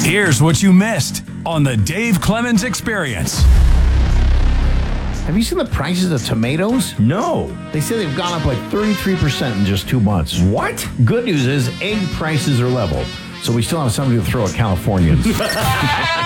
Here's what you missed on the Dave Clemens Experience. Have you seen the prices of tomatoes? No. They say they've gone up like 33% in just 2 months. What? Good news is egg prices are level, so we still have somebody to throw at Californians.